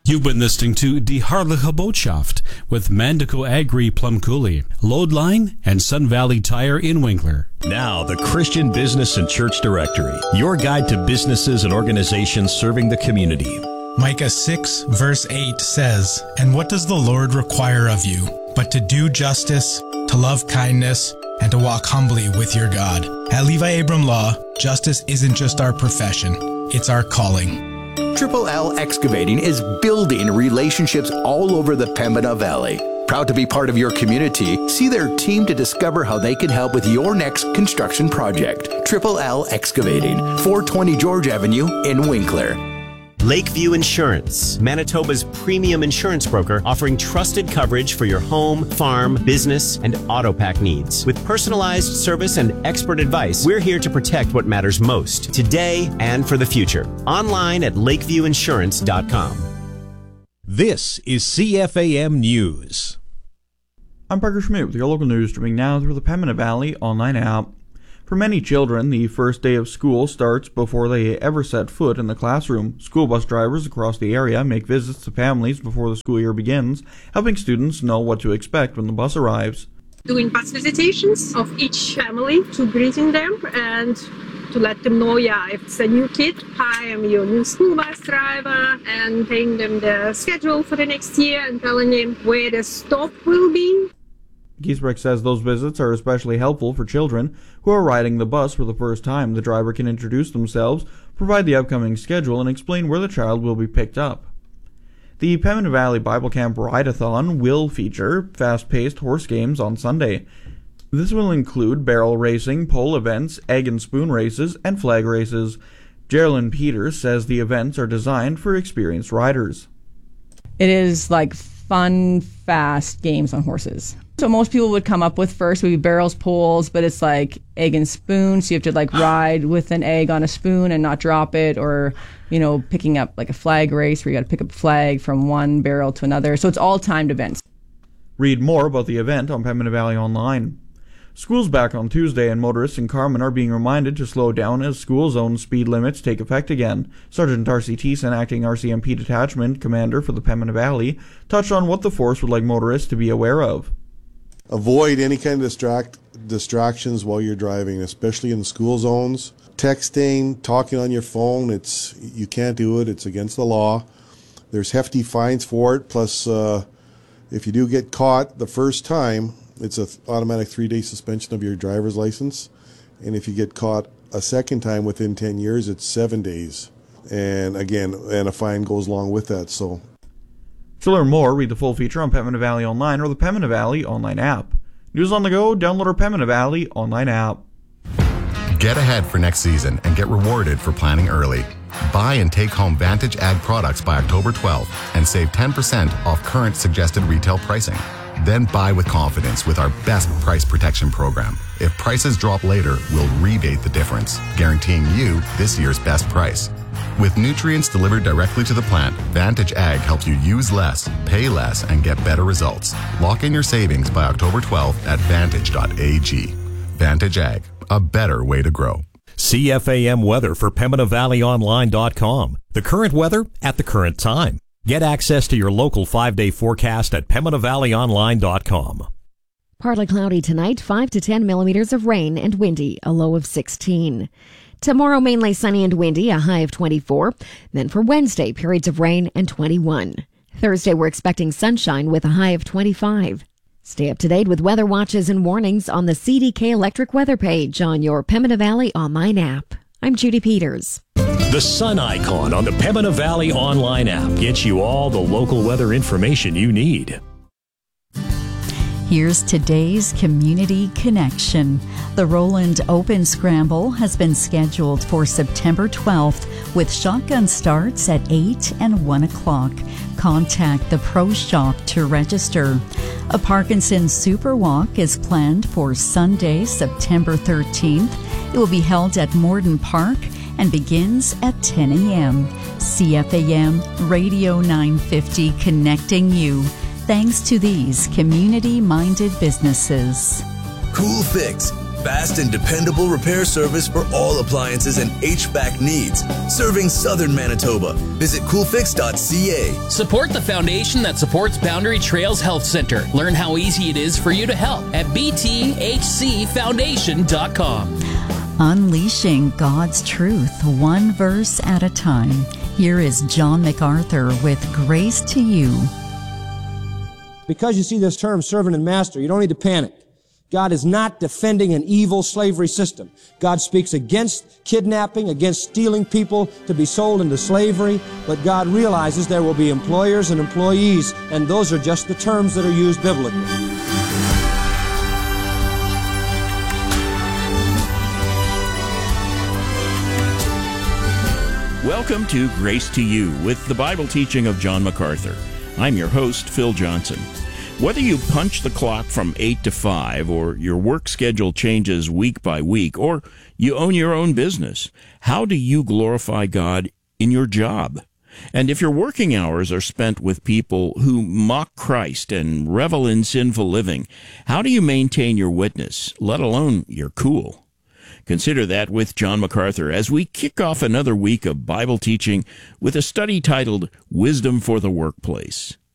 You've been listening to Die Hartliche Botschaft with Mandico Agri Plumcooley, Loadline, and Sun Valley Tire in Winkler. Now, the Christian Business and Church Directory, your guide to businesses and organizations serving the community. Micah 6, verse 8 says, "And what does the Lord require of you, but to do justice, to love kindness, and to walk humbly with your God?" At Levi Abram Law, justice isn't just our profession, it's our calling. Triple L Excavating is building relationships all over the Pembina Valley. Proud to be part of your community, see their team to discover how they can help with your next construction project. Triple L Excavating, 420 George Avenue in Winkler. Lakeview Insurance, Manitoba's premium insurance broker, offering trusted coverage for your home, farm, business, and auto pack needs. With personalized service and expert advice, we're here to protect what matters most, today and for the future. Online at lakeviewinsurance.com. This is CFAM News. I'm Parker Schmidt with your local news, streaming now through the Pembina Valley online app. For many children, the first day of school starts before they ever set foot in the classroom. School bus drivers across the area make visits to families before the school year begins, helping students know what to expect when the bus arrives. Doing bus visitations of each family to greeting them and to let them know, if it's a new kid, hi, I'm your new school bus driver, and telling them the schedule for the next year and telling them where the stop will be. Giesbrecht says those visits are especially helpful for children who are riding the bus for the first time. The driver can introduce themselves, provide the upcoming schedule, and explain where the child will be picked up. The Pembina Valley Bible Camp Ride-a-thon will feature fast-paced horse games on Sunday. This will include barrel racing, pole events, egg and spoon races, and flag races. Geraldine Peters says the events are designed for experienced riders. It is like fun, fast games on horses. So most people would come up with first would be barrels, poles, but it's like egg and spoon. So you have to like ride with an egg on a spoon and not drop it, or, picking up like a flag race where you got to pick up a flag from one barrel to another. So it's all timed events. Read more about the event on Pembina Valley Online. School's back on Tuesday, and motorists in Carman are being reminded to slow down as school zone speed limits take effect again. Sergeant Darcy Thiessen, acting RCMP Detachment Commander for the Pembina Valley, touched on what the force would like motorists to be aware of. Avoid any kind of distractions while you're driving, especially in school zones. Texting, talking on your phone, you can't do it. It's against the law. There's hefty fines for it. Plus, if you do get caught the first time, it's an automatic 3-day suspension of your driver's license. And if you get caught a second time within 10 years, it's 7 days. And again, a fine goes along with that. So. To learn more, read the full feature on Pembina Valley Online or the Pembina Valley Online app. News on the go, download our Pembina Valley Online app. Get ahead for next season and get rewarded for planning early. Buy and take home Vantage Ag products by October 12th and save 10% off current suggested retail pricing. Then buy with confidence with our best price protection program. If prices drop later, we'll rebate the difference, guaranteeing you this year's best price. With nutrients delivered directly to the plant, Vantage Ag helps you use less, pay less, and get better results. Lock in your savings by October 12th at vantage.ag. Vantage Ag, a better way to grow. CFAM weather for PembinaValleyOnline.com. The current weather at the current time. Get access to your local 5-day forecast at PembinaValleyOnline.com. Partly cloudy tonight, 5 to 10 millimeters of rain and windy, a low of 16. Tomorrow, mainly sunny and windy, a high of 24. Then for Wednesday, periods of rain and 21. Thursday, we're expecting sunshine with a high of 25. Stay up to date with weather watches and warnings on the CDK Electric weather page on your Pembina Valley Online app. I'm Judy Peters. The sun icon on the Pembina Valley Online app gets you all the local weather information you need. Here's today's Community Connection. The Roland Open Scramble has been scheduled for September 12th with shotgun starts at 8 and 1 o'clock. Contact the Pro Shop to register. A Parkinson Super Walk is planned for Sunday, September 13th. It will be held at Morden Park and begins at 10 a.m. CFAM Radio 950, connecting you. Thanks to these community-minded businesses. Cool Fix. Fast and dependable repair service for all appliances and HVAC needs. Serving Southern Manitoba. Visit coolfix.ca. Support the foundation that supports Boundary Trails Health Center. Learn how easy it is for you to help at bthcfoundation.com. Unleashing God's truth, one verse at a time. Here is John MacArthur with Grace to You. Because you see this term, servant and master, you don't need to panic. God is not defending an evil slavery system. God speaks against kidnapping, against stealing people to be sold into slavery, but God realizes there will be employers and employees, and those are just the terms that are used biblically. Welcome to Grace to You with the Bible teaching of John MacArthur. I'm your host, Phil Johnson. Whether you punch the clock from 8 to 5, or your work schedule changes week by week, or you own your own business, how do you glorify God in your job? And if your working hours are spent with people who mock Christ and revel in sinful living, how do you maintain your witness, let alone your cool? Consider that with John MacArthur as we kick off another week of Bible teaching with a study titled Wisdom for the Workplace.